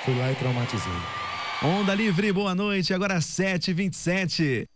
Fui lá e traumatizei. Onda Livre, boa noite, agora 7h27.